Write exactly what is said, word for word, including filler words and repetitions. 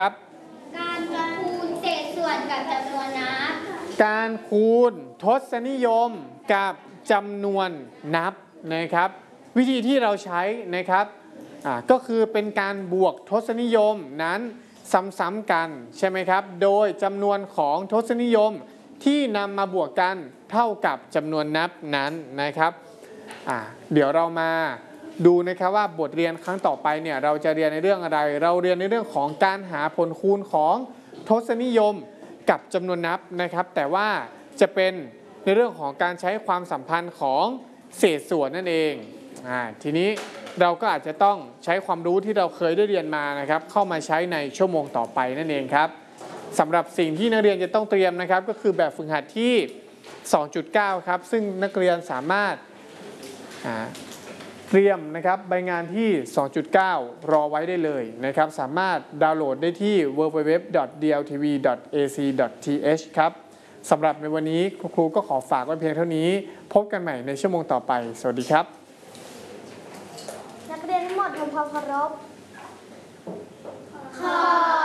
ครับการคูณเศษส่วนกับจำนวนนับการคูณทศนิยมกับจำนวนนับนะครับวิธีที่เราใช้นะครับก็คือเป็นการบวกทศนิยมนั้นซ้ำๆกันใช่ไหมครับโดยจำนวนของทศนิยมที่นำมาบวกกันเท่ากับจำนวนนับนั้นนะครับเดี๋ยวเรามาดูนะครับว่าบทเรียนครั้งต่อไปเนี่ยเราจะเรียนในเรื่องอะไรเราเรียนในเรื่องของการหาผลคูณของทศนิยมกับจำนวนนับนะครับแต่ว่าจะเป็นในเรื่องของการใช้ความสัมพันธ์ของเศษส่วนนั่นเองอ่าทีนี้เราก็อาจจะต้องใช้ความรู้ที่เราเคยได้เรียนมานะครับเข้ามาใช้ในชั่วโมงต่อไปนั่นเองครับสำหรับสิ่งที่นักเรียนจะต้องเตรียมนะครับก็คือแบบฝึกหัดที่ สองจุดเก้า ครับซึ่งนักเรียนสามารถอ่าเตรียมนะครับใบงานที่ สองจุดเก้า รอไว้ได้เลยนะครับสามารถดาวน์โหลดได้ที่ ดับเบิลยู ดับเบิลยู ดับเบิลยู ดอท ดี แอล ที วี ดอท เอ ซี ดอท ที เอช ครับสำหรับในวันนี้ครูก็ขอฝากไว้เพียงเท่านี้พบกันใหม่ในชั่วโมงต่อไปสวัสดีครับนักเรียนทั้งหมดทำความเคารพขอ